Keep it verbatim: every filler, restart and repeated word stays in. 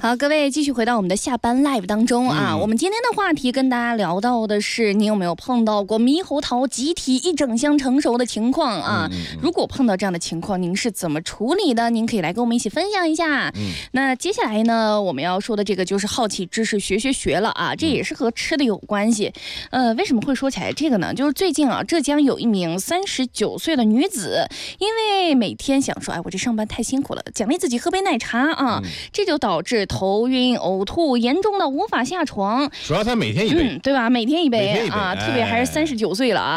好，各位继续回到我们的下班 live 当中啊、嗯、我们今天的话题跟大家聊到的是，你有没有碰到过猕猴桃集体一整箱成熟的情况啊、嗯嗯、如果碰到这样的情况，您是怎么处理的？您可以来跟我们一起分享一下、嗯、那接下来呢，我们要说的这个就是好奇知识学学学了啊，这也是和吃的有关系。呃，为什么会说起来这个呢？就是最近啊，浙江有一名三十九岁的女子，因为每天想说，哎，我这上班太辛苦了，奖励自己喝杯奶茶啊、嗯，这就导致头晕、呕吐，严重的无法下床。 主要他每天一杯、 嗯，对吧？每天一杯, 每天一杯啊，特别还是三十九岁了啊。